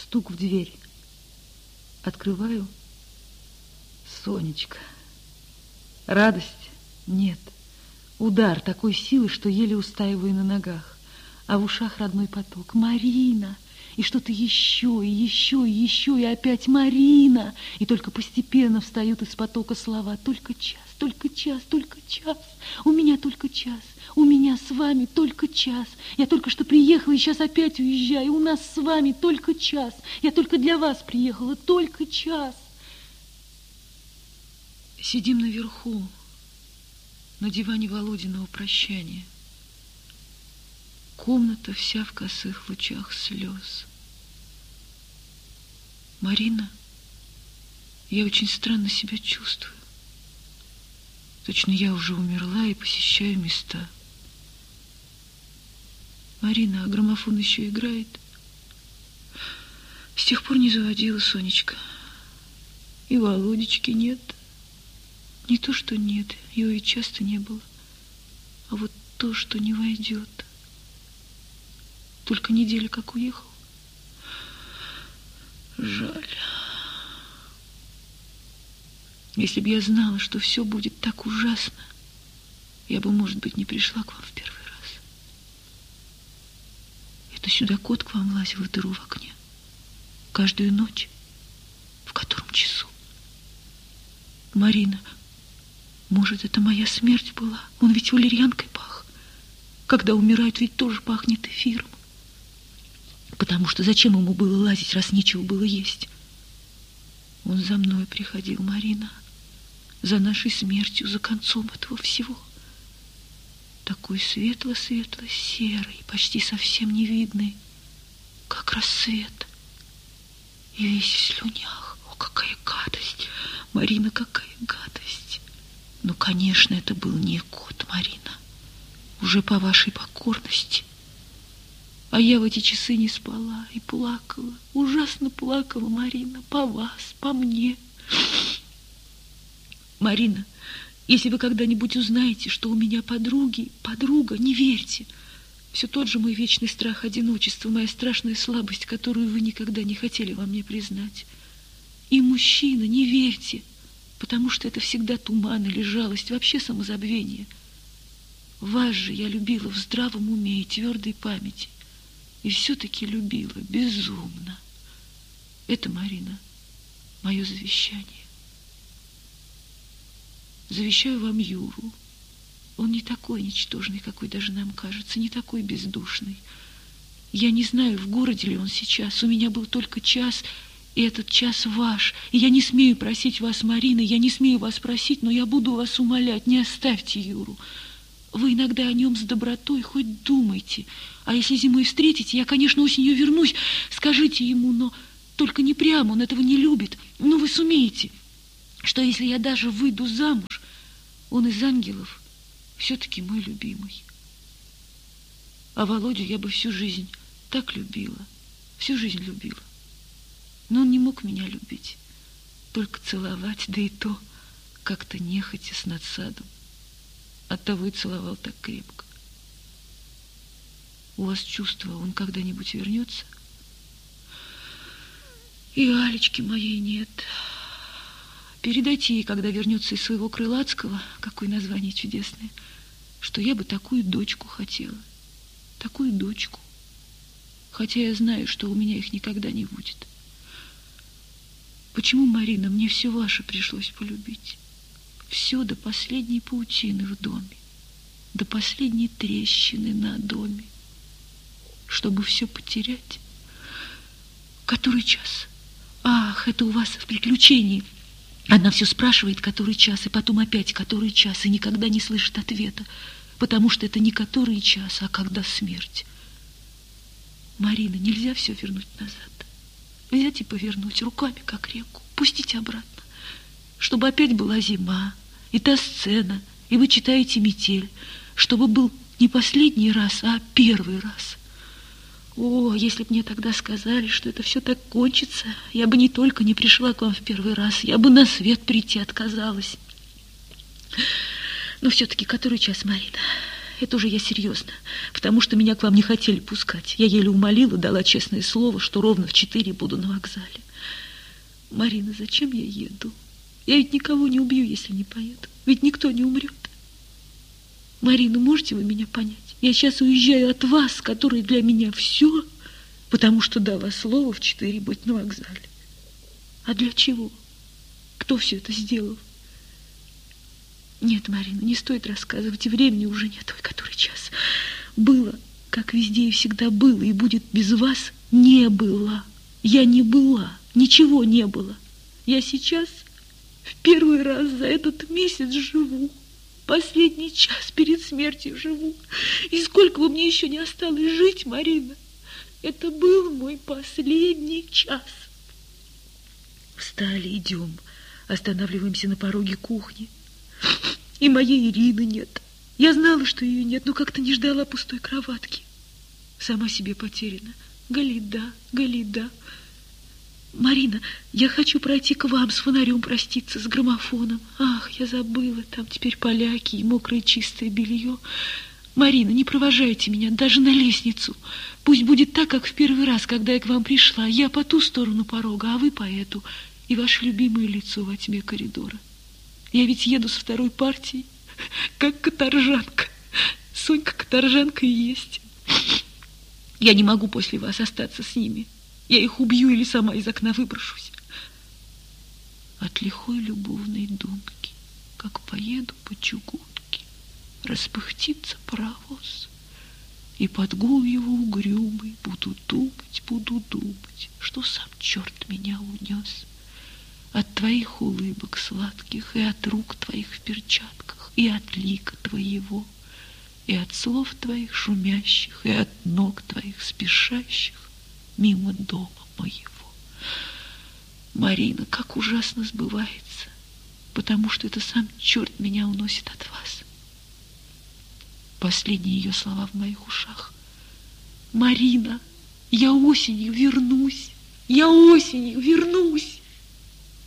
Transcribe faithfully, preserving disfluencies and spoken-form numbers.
Стук в дверь. Открываю. Сонечка. Радость? Нет. Удар такой силы, что еле устаиваю на ногах. А в ушах родной поток. Марина! И что-то еще, и еще, и еще, и опять Марина! И только постепенно встают из потока слова. Только час, только час, только час. У меня только час. У меня с вами только час. Я только что приехала, и сейчас опять уезжаю. У нас с вами только час. Я только для вас приехала, только час. Сидим наверху, на диване Володиного прощания. Комната вся в косых лучах слез. Марина, я очень странно себя чувствую. Точно я уже умерла и посещаю места. Марина, а граммофон еще играет? С тех пор не заводила, Сонечка. И Володечки нет. Не то, что нет, его и часто не было. А вот то, что не войдет. Только неделя как уехал. Жаль. Если бы я знала, что все будет так ужасно, я бы, может быть, не пришла к вам в первый раз. Это сюда кот к вам лазил в дыру в окне. Каждую ночь. В котором часу? Марина, может, это моя смерть была? Он ведь валерьянкой пах. Когда умирают, ведь тоже пахнет эфиром. Потому что зачем ему было лазить, раз нечего было есть? Он за мной приходил, Марина. За нашей смертью, за концом этого всего. Такой светло-светло-серый, почти совсем невидный, как рассвет. И весь в слюнях. О, какая гадость! Марина, какая гадость! Ну, конечно, это был не кот, Марина. Уже по вашей покорности. А я в эти часы не спала и плакала. Ужасно плакала, Марина, по вас, по мне. Марина, если вы когда-нибудь узнаете, что у меня подруги, подруга, не верьте. Все тот же мой вечный страх одиночества, моя страшная слабость, которую вы никогда не хотели во мне признать. И мужчина, не верьте, потому что это всегда туман или жалость, вообще самозабвение. Вас же я любила в здравом уме и твердой памяти. И все-таки любила безумно. Это, Марина, мое завещание. Завещаю вам Юру. Он не такой ничтожный, какой даже нам кажется, не такой бездушный. Я не знаю, в городе ли он сейчас. У меня был только час, и этот час ваш. И я не смею просить вас, Марина, я не смею вас просить, но я буду вас умолять, не оставьте Юру. Вы иногда о нем с добротой хоть думайте. А если зимой встретите, я, конечно, осенью вернусь. Скажите ему, но только не прямо, он этого не любит. Но вы сумеете, что если я даже выйду замуж, он из ангелов все-таки мой любимый. А Володю я бы всю жизнь так любила, всю жизнь любила. Но он не мог меня любить, только целовать, да и то как-то нехотя с надсадом. Оттого и целовал так крепко. У вас чувство, он когда-нибудь вернется? И Алечки моей нет. Передайте ей, когда вернется из своего крылатского, какое название чудесное, что я бы такую дочку хотела. Такую дочку. Хотя я знаю, что у меня их никогда не будет. Почему, Марина, мне все ваше пришлось полюбить? Все до последней паутины в доме, до последней трещины на доме, чтобы все потерять. Который час? Ах, это у вас в приключении. Она все спрашивает, который час, и потом опять который час, и никогда не слышит ответа, потому что это не который час, а когда смерть. Марина, нельзя все вернуть назад. Взять и повернуть руками, как реку, пустить обратно, чтобы опять была зима, и та сцена, и вы читаете «Метель», чтобы был не последний раз, а первый раз. О, если бы мне тогда сказали, что это все так кончится, я бы не только не пришла к вам в первый раз, я бы на свет прийти отказалась. Но все-таки который час, Марина? это уже я серьезно, потому что меня к вам не хотели пускать. Я еле умолила, дала честное слово, что ровно в четыре буду на вокзале. Марина, зачем я еду? Я ведь никого не убью, если не поеду. Ведь никто не умрет. Марина, можете вы меня понять? Я сейчас уезжаю от вас, который для меня все, потому что дала слово в четыре быть на вокзале. А для чего? Кто все это сделал? Нет, Марина, не стоит рассказывать, и времени уже нет. Ой, который час. Было, как везде и всегда было, и будет без вас, не было. Я не была, ничего не было. Я сейчас в первый раз за этот месяц живу. Последний час перед смертью живу. И сколько бы мне еще не осталось жить, Марина, это был мой последний час. Встали, идем. Останавливаемся на пороге кухни. И моей Ирины нет. Я знала, что ее нет, но как-то не ждала пустой кроватки. Сама себе потеряна. Галида, Галида. Марина, я хочу пройти к вам с фонарем проститься, с граммофоном. Ах, я забыла, там теперь поляки и мокрое чистое белье. Марина, не провожайте меня даже на лестницу. Пусть будет так, как в первый раз, когда я к вам пришла. Я по ту сторону порога, а вы по эту. И ваше любимое лицо во тьме коридора. Я ведь еду с второй партией, как каторжанка. Сонька каторжанка и есть. Я не могу после вас остаться с ними. Я их убью или сама из окна выброшусь. От лихой любовной думки, как поеду по чугунке, распыхтится паровоз, и под гул его угрюмый буду думать, буду думать, что сам черт меня унес. От твоих улыбок сладких, и от рук твоих в перчатках, и от лика твоего, и от слов твоих шумящих, и от ног твоих спешащих мимо дома моего. Марина, как ужасно сбывается, потому что это сам черт меня уносит от вас. Последние ее слова в моих ушах. Марина, я осенью вернусь, я осенью вернусь.